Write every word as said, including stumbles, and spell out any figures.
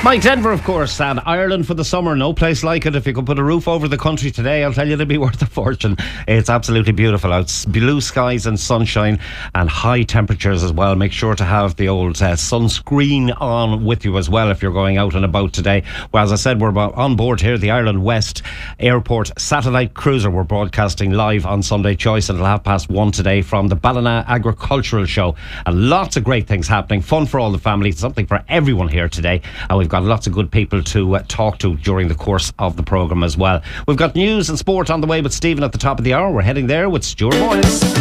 Mike, Denver, of course, and Ireland for the summer. No place like it. If you could put a roof over the country today, I'll tell you, it'd be worth a fortune. It's absolutely beautiful out. Blue skies and sunshine and high temperatures as well. Make sure to have the old uh, sunscreen on with you as well if you're going out and about today. Well, as I said, we're on board here, the Ireland West Airport Satellite Cruiser. We're broadcasting live on Sunday Choice until half past one today from the Ballina Agricultural Show. And lots of great things happening. Fun for all the family. Something for everyone here today. And we've got lots of good people to uh, talk to during the course of the programme as well. We've got news and sport on the way with Stephen at the top of the hour. We're heading there with Stuart Boyles.